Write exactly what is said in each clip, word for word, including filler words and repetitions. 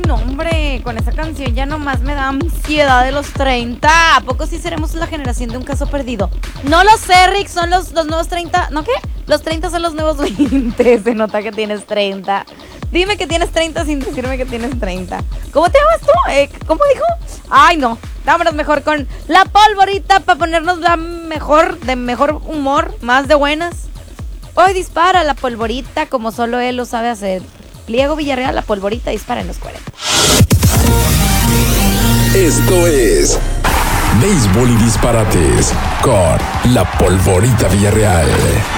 no, hombre, con esa canción ya nomás me da ansiedad de los treinta. ¿A poco sí seremos la generación de un caso perdido? No lo sé, Rick, son los, los nuevos treinta. ¿No qué? Los treinta son los nuevos veinte. Se nota que tienes treinta. Dime que tienes treinta sin decirme que tienes treinta. ¿Cómo te llamas tú? Eh, ¿Cómo dijo? Ay, no. Vámonos mejor con la polvorita para ponernos la mejor, de mejor humor, más de buenas. Hoy dispara la polvorita como solo él lo sabe hacer. Pliego Villarreal, la polvorita dispara en los cuarenta. Esto es Béisbol y Disparates con la polvorita Villarreal.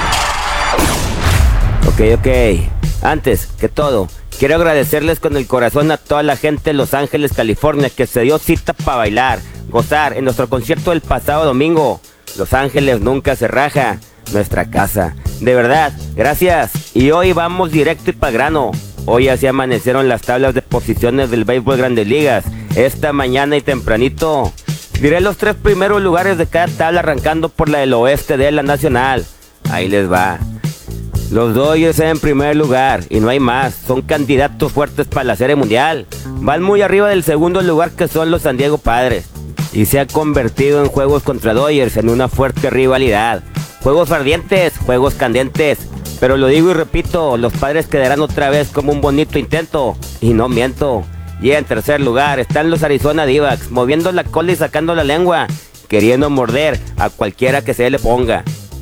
Ok, ok. Antes que todo, quiero agradecerles con el corazón a toda la gente de Los Ángeles, California, que se dio cita para bailar, gozar en nuestro concierto del pasado domingo. Los Ángeles nunca se raja, nuestra casa. De verdad, gracias. Y hoy vamos directo y pa' grano. Hoy así amanecieron las tablas de posiciones del béisbol Grandes Ligas. Esta mañana y tempranito diré los tres primeros lugares de cada tabla, arrancando por la del oeste de la Nacional. Ahí les va. Los Dodgers en primer lugar, y no hay más, son candidatos fuertes para la Serie Mundial. Van muy arriba del segundo lugar, que son los San Diego Padres, y se ha convertido en juegos contra Dodgers en una fuerte rivalidad. Juegos ardientes, juegos candentes, pero lo digo y repito, los Padres quedarán otra vez como un bonito intento, y no miento. Y en tercer lugar están los Arizona D-backs, moviendo la cola y sacando la lengua, queriendo morder a cualquiera que se le ponga.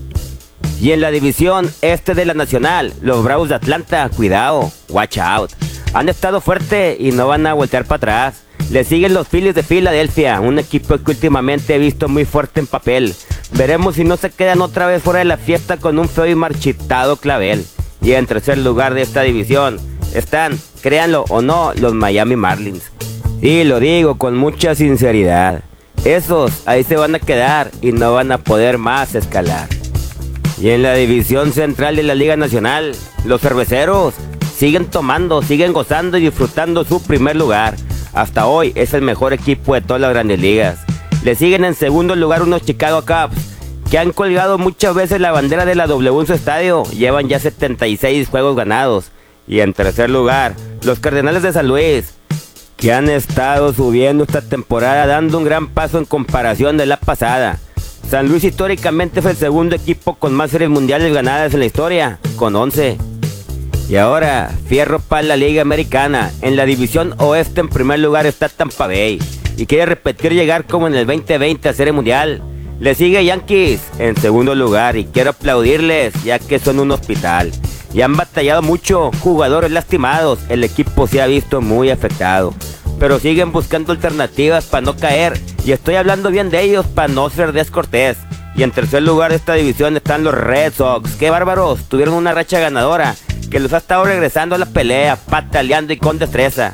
Y en la división este de la Nacional, los Bravos de Atlanta, cuidado, watch out. Han estado fuerte y no van a voltear para atrás. Le siguen los Phillies de Filadelfia, un equipo que últimamente he visto muy fuerte en papel. Veremos si no se quedan otra vez fuera de la fiesta con un feo y marchitado clavel. Y en tercer lugar de esta división están, créanlo o no, los Miami Marlins. Y lo digo con mucha sinceridad, esos ahí se van a quedar y no van a poder más escalar. Y en la división central de la Liga Nacional, los Cerveceros siguen tomando, siguen gozando y disfrutando su primer lugar. Hasta hoy es el mejor equipo de todas las Grandes Ligas. Le siguen en segundo lugar unos Chicago Cubs, que han colgado muchas veces la bandera de la W en su estadio. Llevan ya setenta y seis juegos ganados. Y en tercer lugar, los Cardenales de San Luis, que han estado subiendo esta temporada, dando un gran paso en comparación de la pasada. San Luis históricamente fue el segundo equipo con más series mundiales ganadas en la historia, con once. Y ahora, fierro para la Liga Americana. En la división oeste en primer lugar está Tampa Bay, y quiere repetir llegar como en el veinte veinte a Serie Mundial. Le sigue Yankees en segundo lugar, y quiero aplaudirles ya que son un hospital. Y han batallado mucho, jugadores lastimados, el equipo se ha visto muy afectado. Pero siguen buscando alternativas para no caer, y estoy hablando bien de ellos para no ser descortés. Y en tercer lugar de esta división están los Red Sox. ¡Qué bárbaros! Tuvieron una racha ganadora que los ha estado regresando a la pelea, pataleando y con destreza.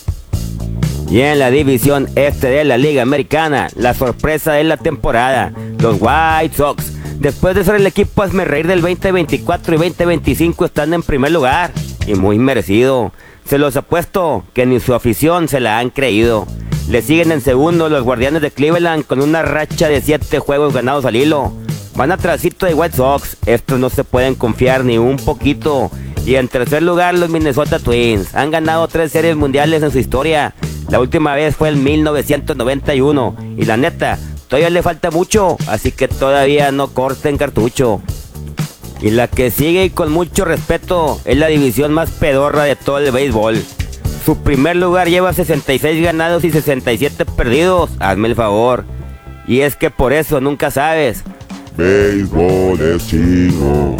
Y en la división este de la Liga Americana, la sorpresa de la temporada, los White Sox, después de ser el equipo hazmerreír del veinte veinticuatro y veinte veinticinco, están en primer lugar, y muy merecido. Se los apuesto que ni su afición se la han creído. Le siguen en segundo los Guardianes de Cleveland con una racha de siete juegos ganados al hilo. Van atrasito de White Sox, estos no se pueden confiar ni un poquito. Y en tercer lugar los Minnesota Twins, han ganado tres series mundiales en su historia. La última vez fue en mil novecientos noventa y uno, y la neta, todavía le falta mucho, así que todavía no corten cartucho. Y la que sigue, y con mucho respeto, es la división más pedorra de todo el béisbol. Su primer lugar lleva sesenta y seis ganados y sesenta y siete perdidos, hazme el favor. Y es que por eso nunca sabes. Béisbol es chingón.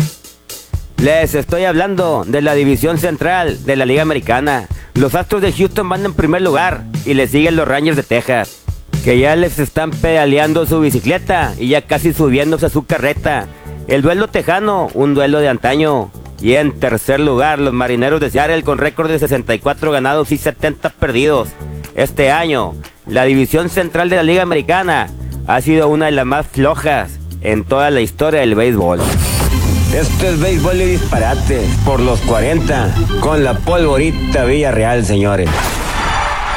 Les estoy hablando de la división central de la Liga Americana. Los Astros de Houston van en primer lugar, y le siguen los Rangers de Texas, que ya les están pedaleando su bicicleta y ya casi subiéndose a su carreta. El duelo tejano, un duelo de antaño. Y en tercer lugar, los Marineros de Seattle con récord de sesenta y cuatro ganados y setenta perdidos. Este año, la división central de la Liga Americana ha sido una de las más flojas en toda la historia del béisbol. Esto es Béisbol y Disparate por los cuarenta con la polvorita Villarreal, señores.